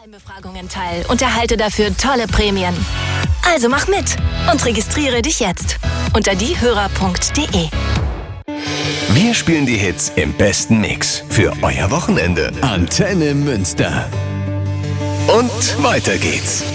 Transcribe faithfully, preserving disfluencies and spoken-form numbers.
Geheimbefragungen teil und erhalte dafür tolle Prämien. Also mach mit und registriere dich jetzt unter diehörer punkt de. Wir spielen die Hits im besten Mix für euer Wochenende. Antenne Münster. Und weiter geht's.